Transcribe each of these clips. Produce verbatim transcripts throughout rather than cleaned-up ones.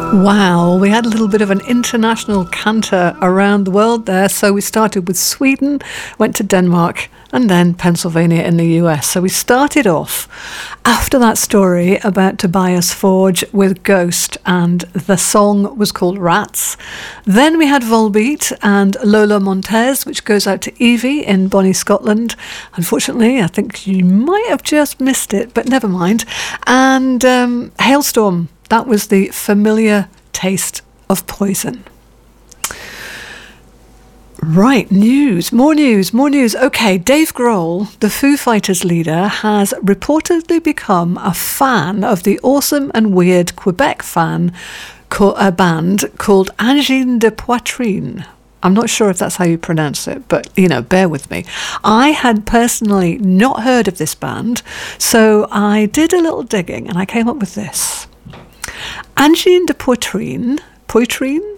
Wow, we had a little bit of an international canter around the world there. So we started with Sweden, went to Denmark, and then Pennsylvania in the U S. So we started off after that story about Tobias Forge with Ghost, and the song was called Rats. Then we had Volbeat and Lola Montez, which goes out to Evie in Bonnie, Scotland. Unfortunately, I think you might have just missed it, but never mind. And um, Hailstorm, that was the Familiar Taste of Poison. Right, news, more news, more news. Okay, Dave Grohl, the Foo Fighters leader, has reportedly become a fan of the awesome and weird Quebec fan co- a band called Angine de Poitrine. I'm not sure if that's how you pronounce it, but, you know, bear with me. I had personally not heard of this band, so I did a little digging and I came up with this. Angine de Poitrine, Poitrine?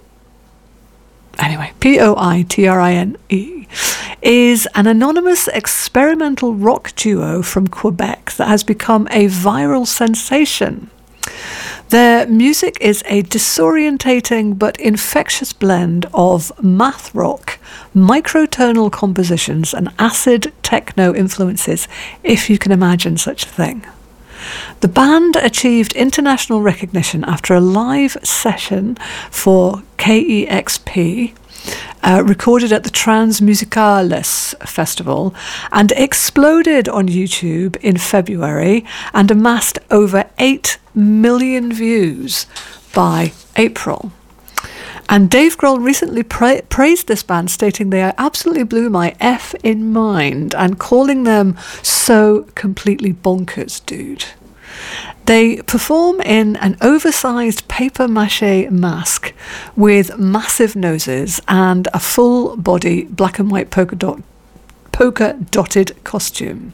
Anyway, P O I T R I N E, is an anonymous experimental rock duo from Quebec that has become a viral sensation. Their music is a disorientating but infectious blend of math rock, microtonal compositions, and acid techno influences, if you can imagine such a thing. The band achieved international recognition after a live session for K E X P, uh, recorded at the Transmusicales Festival, and exploded on YouTube in February and amassed over eight million views by April. And Dave Grohl recently pra- praised this band, stating they absolutely blew my F in mind and calling them so completely bonkers, dude. They perform in an oversized papier-mâché mask with massive noses and a full-body black and white polka dot, polka-dotted costume.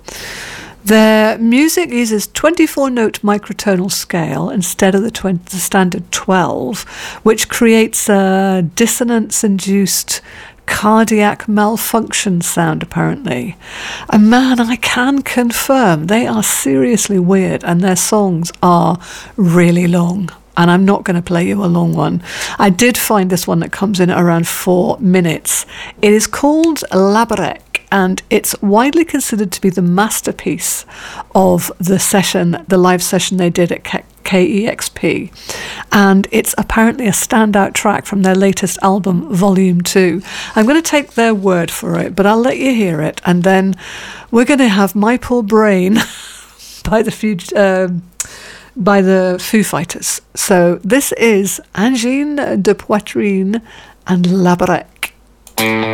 Their music uses twenty-four note microtonal scale instead of the, twenty, the standard twelve, which creates a dissonance-induced cardiac malfunction sound, apparently. And man, I can confirm they are seriously weird, and their songs are really long. And I'm not going to play you a long one. I did find this one that comes in at around four minutes. It is called Labarek, and it's widely considered to be the masterpiece of the session, the live session they did at K E X P. And it's apparently a standout track from their latest album, Volume two. I'm going to take their word for it, but I'll let you hear it, and then we're going to have My Poor Brain by the few... Um, by the Foo Fighters. So this is Angine de Poitrine and Labarek.